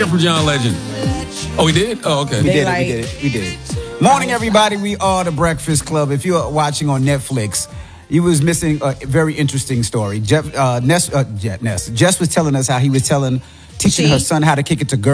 it from John Legend. Oh, we did? Oh, okay. We did it. Morning, everybody. We are the Breakfast Club. If you're watching on Netflix, you was missing a very interesting story. Jess was telling us how he was teaching her son how to kick it to girls.